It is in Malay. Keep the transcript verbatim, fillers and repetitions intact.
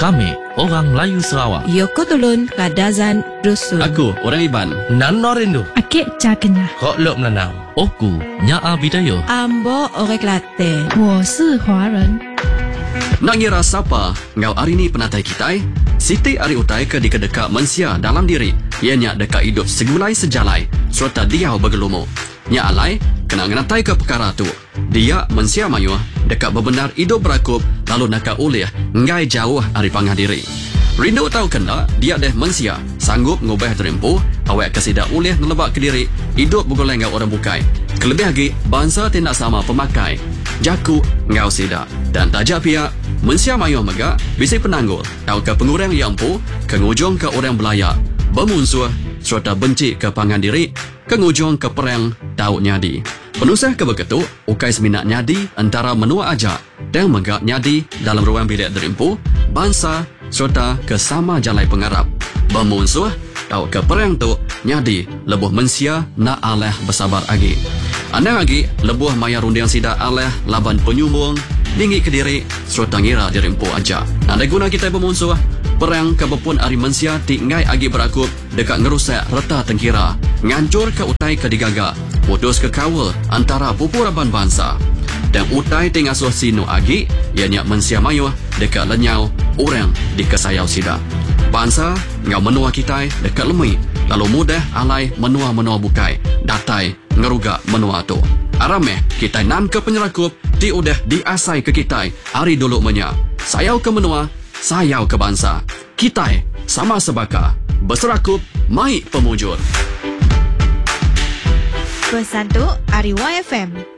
Kami, orang Melayu Sarawak. Yoko Tulun, Kadazan, Dusun. Aku, orang Iban. Nano Rindu. Akik Cakenya. Kok Lok Menanau. Oku, Nyaa Bidayo. Ambo, Orang Kelantan. 我是华人。 Nak ngira siapa ngau hari ni penatai kita? Siti ari utai ke di kedeka mensia dalam diri. Ianya dekat hidup segulai sejalai serta dia bergelumu. Nya alai kena ngenatai ke perkara tu. Dia mensia mayu dekat bebenar hidup berakup lalu nak ulih ngai jauh ari pangah diri. Rindu tahu kena dia deh mensia sanggup ngubah terempu awak kesida ulih nelebak ke diri hidup bergoleng ngau orang bukai. Kelebih lagi bangsa tidak sama pemakai. Jaku ngau sida dan tajak pihak mensia mayu mega bisi penanggul tahu ke pengurang yang pu ke ngujung ke orang belayak bermusuh serta benci ke pangan diri ke ngujung ke perang tahu nyadi penusah ke begitu ukai seminat nyadi antara menua aja dan mega nyadi dalam ruang bilik derimpu bangsa serta ke sama jalai pengarap bermusuh tahu ke perang tu nyadi lebuh mensia nak aleh bersabar lagi anda lagi lebuh maya rundiang sida aleh laban penyumbung tinggi ke diri serta ngira dirimpu aja. Anda guna kita bermusuh perang kebepun ari mensia tinggai agi berakup dekat ngerusak reta tengkira ngancur ke utai ke digaga putus ke kawal antara pupuraban bangsa dan utai tingasuh sinu agi ianya mensia mayu dekat lenyau orang di kesayau sida bangsa ngau menua kita dekat lemui lalu mudah alai menua-menua bukai datai ngeruga menua tu arameh kita nan ke penyerakup ti udah diasai ke kita hari dulu menya sayau ke menua sayau ke bangsa kita sama sebaka berserakup mai pemujur Pesan tu Ari Y F M.